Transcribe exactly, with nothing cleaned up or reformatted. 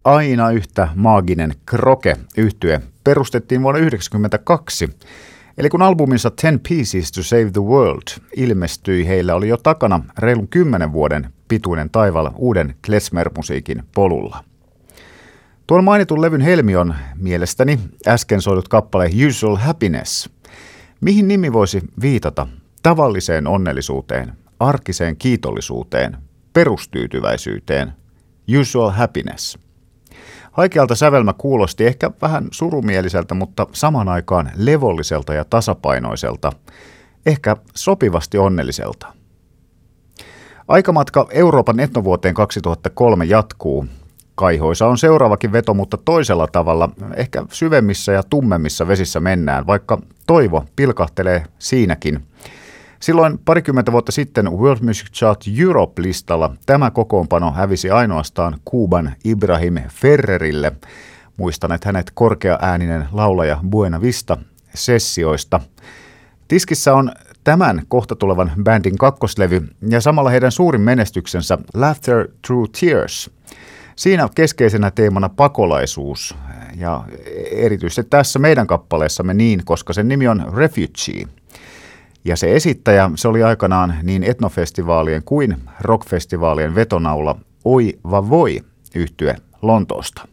aina yhtä maaginen Kroke-yhtye perustettiin vuonna yhdeksänkymmentäkaksi. Eli kun albuminsa Ten Pieces to Save the World ilmestyi, heillä oli jo takana reilun kymmenen vuoden pituinen taival uuden klezmer-musiikin polulla. Tuon mainitun levyn helmi on mielestäni äsken soidut kappale Usual Happiness. Mihin nimi voisi viitata? Tavalliseen onnellisuuteen, arkiseen kiitollisuuteen, perustyytyväisyyteen. Usual Happiness. Haikealta sävelmä kuulosti ehkä vähän surumieliseltä, mutta saman aikaan levolliselta ja tasapainoiselta, ehkä sopivasti onnelliselta. Aikamatka Euroopan etnovuoteen kaksituhattakolme jatkuu. Kaihoisa on seuraavakin veto, mutta toisella tavalla, ehkä syvemmissä ja tummemmissa vesissä mennään, vaikka toivo pilkahtelee siinäkin. Silloin parikymmentä vuotta sitten World Music Chart Europe-listalla tämä kokoonpano hävisi ainoastaan Kuuban Ibrahim Ferrerille. Muistaneet hänet korkeaääninen laulaja Buena Vista sessioista. Tiskissä on tämän kohta tulevan bändin kakkoslevy ja samalla heidän suurin menestyksensä Laughter Through Tears. Siinä keskeisenä teemana pakolaisuus ja erityisesti tässä meidän kappaleessamme niin, koska sen nimi on Refugee. Ja se esittäjä, se oli aikanaan niin etnofestivaalien kuin rockfestivaalien vetonaula Oi Va Voi -yhtye Lontoosta.